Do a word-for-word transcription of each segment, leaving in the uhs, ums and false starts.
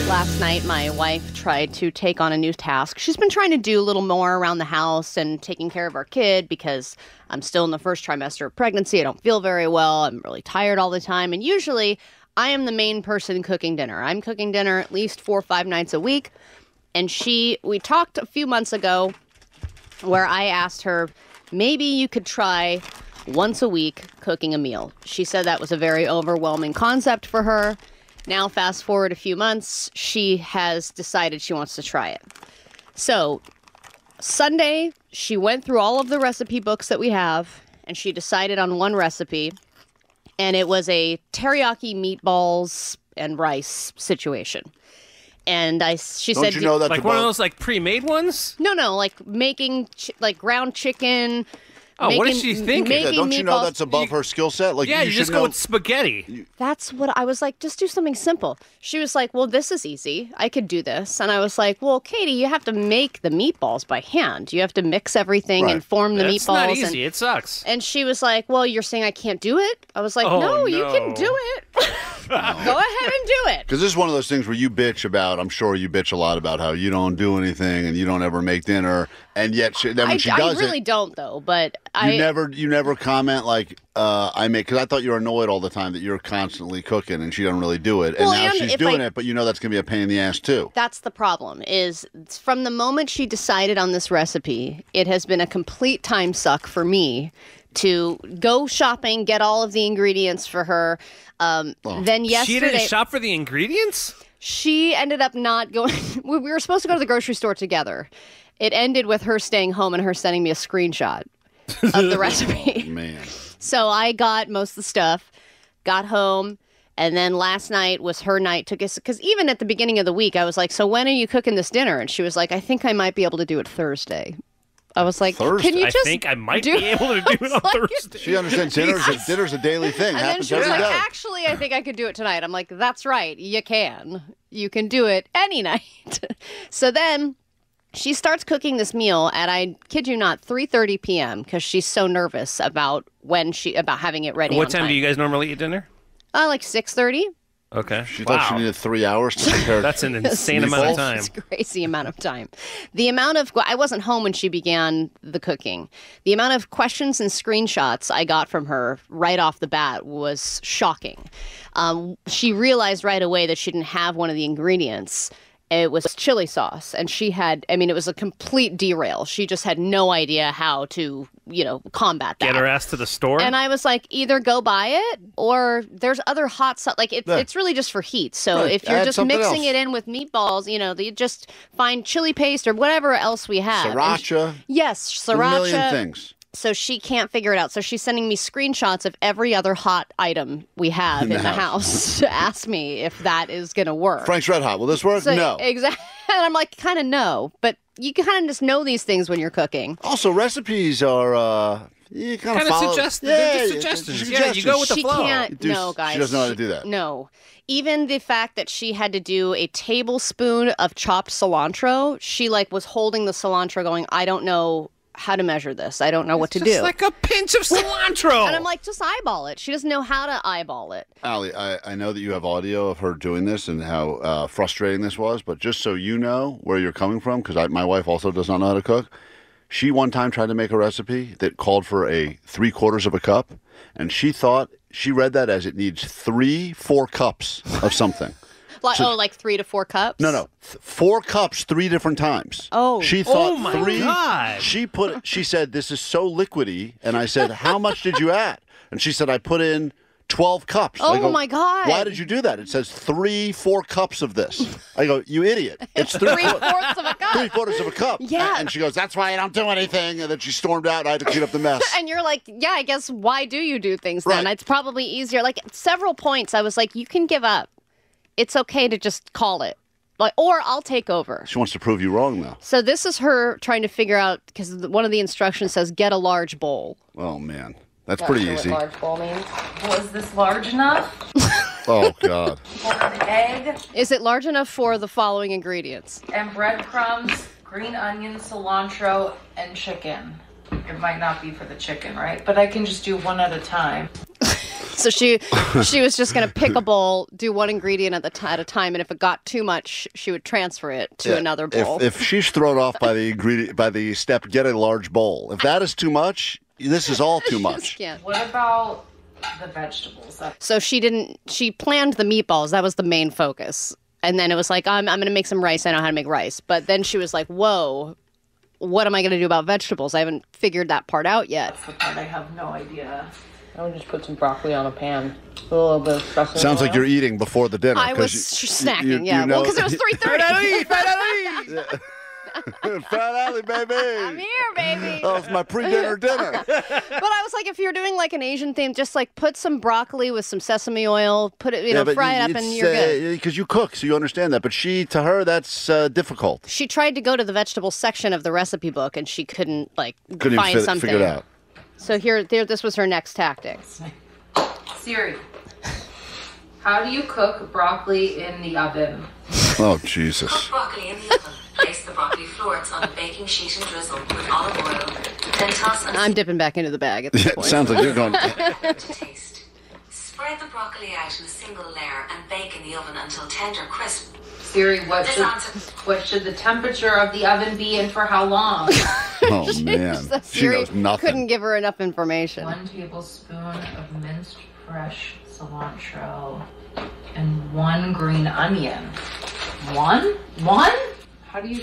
Last night, my wife tried to take on a new task. She's been trying to do a little more around the house and taking care of our kid because I'm still in the first trimester of pregnancy. I don't feel very well. I'm really tired all the time. And usually, I am the main person cooking dinner. I'm cooking dinner at least four or five nights a week. And she, we talked a few months ago where I asked her, maybe you could try once a week cooking a meal. She said that was a very overwhelming concept for her. Now, fast forward a few months, she has decided she wants to try it. So, Sunday, she went through all of the recipe books that we have, and she decided on one recipe, and it was a teriyaki meatballs and rice situation. And I, she Don't said, you know that's like above... one of those like pre-made ones? No, no, like making ch- like ground chicken. Oh, making, what is she thinking? Yeah, don't you know meatballs. that's above her skill set? Like, Yeah, you, you just should go know... with spaghetti. That's what I was like, just do something simple. She was like, well, this is easy. I could do this. And I was like, well, Katie, you have to make the meatballs by hand. You have to mix everything Right. and form the It's meatballs. not easy. And, It sucks. and she was like, well, you're saying I can't do it? I was like, Oh, no, you no. can do it. Go ahead and do it. Because this is one of those things where you bitch about, I'm sure you bitch a lot about how you don't do anything and you don't ever make dinner. And yet, she, then when I, she I does really it, don't, though. But you I never you never comment like, uh, I make, because I thought you were annoyed all the time that you're constantly cooking and she doesn't really do it. And Well, now and she's if doing I- it, but you know that's going to be a pain in the ass, too. That's the problem, is from the moment she decided on this recipe, it has been a complete time suck for me to go shopping, get all of the ingredients for her. Um, Oh. Then She yesterday, didn't shop for the ingredients? she ended up not going. We were supposed to go to the grocery store together. It ended with her staying home and her sending me a screenshot of the recipe. Man. So I got most of the stuff, got home, and then last night was her night. Took us because even at the beginning of the week, I was like, "So when are you cooking this dinner?" And she was like, "I think I might be able to do it Thursday." I was like, Thursday? "Can you I just?" think I might do- be able to do it on like- Thursday. She understands dinner's a, dinner's a daily thing. And then Happens she was every like, day. "Actually, I think I could do it tonight." I'm like, "That's right, you can. You can do it any night." So then she starts cooking this meal at, I kid you not, three thirty p.m. because she's so nervous about when she about having it ready. What on time, time do you guys normally eat dinner? Uh, like six thirty. Okay. She wow. thought she needed three hours to prepare. That's an insane amount of time. It's a crazy amount of time. The amount of I wasn't home when she began the cooking. The amount of questions and screenshots I got from her right off the bat was shocking. Um, she realized right away that she didn't have one of the ingredients. It was chili sauce, and she had, I mean, it was a complete derail. She just had no idea how to, you know, combat that. Get her ass to the store? And I was like, either go buy it or there's other hot sauce. Like, it's Yeah. it's really just for heat. So Right. if you're Add just something mixing else. it in with meatballs, you know, you just find chili paste or whatever else we have. And sh- Sriracha. yes, A million sriracha. things. So she can't figure it out. So she's sending me screenshots of every other hot item we have in, the the house. house to ask me if that is going to work. Frank's Red Hot. Will this work? So, no. Exactly. And I'm like, kind of no. But you kind of just know these things when you're cooking. Also, recipes are, uh, you kind of Kinda follow. suggest- yeah, they're just yeah, suggestions. they're Yeah, you go with the she flow. can't. Do- no, she guys. doesn't know how to do that. No. Even the fact that she had to do a tablespoon of chopped cilantro, she like was holding the cilantro going, I don't know how to measure this. I don't know what to Just do. like a pinch of cilantro. And I'm like, just eyeball it. She doesn't know how to eyeball it. Allie, I, I know that you have audio of her doing this and how uh, frustrating this was, but just so you know where you're coming from, because my wife also does not know how to cook, she one time tried to make a recipe that called for a three quarters of a cup, and she thought, she read that as it needs three, four cups of something. Like, So- oh, like three to four cups? No, no, th- four cups three different times. Oh. she thought Oh, my three. God. She put. it- She said, "This is so liquidy," and I said, "How much did you add?" And she said, "I put in twelve cups." Oh, I go, my God. Why did you do that? It says three, four cups of this. I go, "You idiot! It's three, Three fourths of a cup. three quarters of a cup." Yeah. And she goes, "That's why I don't do anything." And then she stormed out, and I had to clean up the mess. And you're like, yeah, I guess why do you do things then? Right. It's probably easier. Like several points, I was like, you can give up. It's okay to just call it. Like, or I'll take over. She wants to prove you wrong, though. So this is her trying to figure out, because one of the instructions says, get a large bowl. Oh man, that's Not pretty sure easy. What large bowl means. Was this large enough? Oh god. One egg Is it large enough for the following ingredients? and breadcrumbs, green onion, cilantro, and chicken. It might not be for the chicken, right? But I can just do one at a time. So she she was just going to pick a bowl, do one ingredient at the t- at a time, and if it got too much, she would transfer it to Yeah, another bowl. If, if she's thrown off by the ingredient by the step, get a large bowl. If that is too much, this is all too much. Yeah. What about the vegetables? That- So she didn't. She planned the meatballs. That was the main focus. And then it was like, I'm I'm going to make some rice. I know how to make rice. But then she was like, whoa, what am I going to do about vegetables? I haven't figured that part out yet. That's the part I have no idea. I would just put some broccoli on a pan. A little bit of sesame Sounds oil. like you're eating before the dinner. I 'cause was you- snacking, you- you yeah. know- Well, because it was three thirty. Fat Alley, baby. I'm here, baby. Oh, it's my pre-dinner dinner. But I was like, if you're doing like an Asian theme, just like put some broccoli with some sesame oil, put it, you know, fry it up, and you're good. Because you cook, so you understand that. But she, to her, that's uh, difficult. She tried to go to the vegetable section of the recipe book, and she couldn't like Couldn't find even fit, something. figure it out. So here, there, this was her next tactic. Siri, how do you cook broccoli in the oven? Oh, Jesus. Cook broccoli in the oven. Place the broccoli florets on a baking sheet and drizzle with olive oil. Then toss and I'm dipping back into the bag at this Yeah, it point. sounds like you're going. to taste. Spread the broccoli out in a single layer and bake in the oven until tender crisp. Siri, what This should, answer. what should the temperature of the oven be and for how long? Oh, man. So She Siri knows nothing. couldn't give her enough information. One tablespoon of minced fresh cilantro and one green onion. One? One? How do you...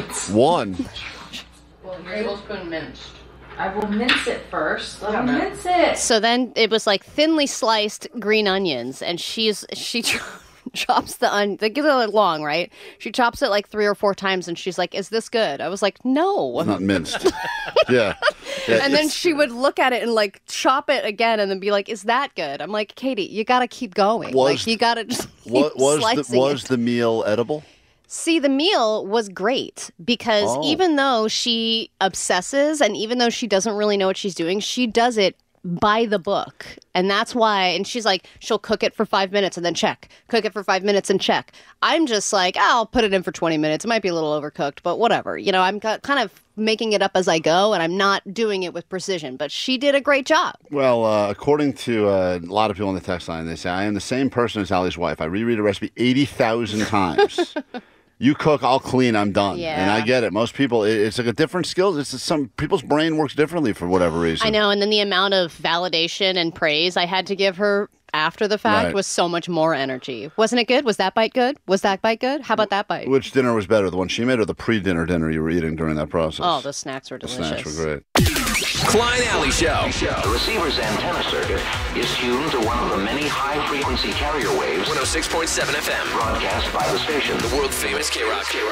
One. Well, you're Tablespoon minced. I will mince it first. Let me mince it. So then it was like thinly sliced green onions, and she's she chops the onion. They get it long, right? She chops it like three or four times, and she's like, "Is this good?" I was like, "No." Not minced. Yeah. Yeah, And then it's- she would look at it and like chop it again, and then be like, "Is that good?" I'm like, "Katie, you got to keep going. Was- like you got to just keep What was the, slicing was it." the meal edible? See, the meal was great because Oh. even though she obsesses and even though she doesn't really know what she's doing, she does it by the book. And that's why, and she's like, she'll cook it for five minutes and then check. Cook it for five minutes and check. I'm just like, oh, I'll put it in for twenty minutes. It might be a little overcooked, but whatever. You know, I'm ca- kind of making it up as I go and I'm not doing it with precision. But she did a great job. Well, uh, according to uh, a lot of people on the text line, they say, I am the same person as Allie's wife. I reread a recipe eighty thousand times. You cook, I'll clean, I'm done. Yeah. And I get it. Most people, it, it's like a different skill. It's just some people's brain works differently for whatever reason. I know. And then the amount of validation and praise I had to give her after the fact Right. was so much more energy. Wasn't it good? Was that bite good? Was that bite good? How about that bite? Which dinner was better, the one she made or the pre-dinner dinner you were eating during that process? Oh, the snacks were The delicious. snacks were great. Klein Alley Show. The receiver's antenna circuit is tuned to one of the many high-frequency carrier waves one oh six point seven F M. broadcast by the station. The world famous K Rock.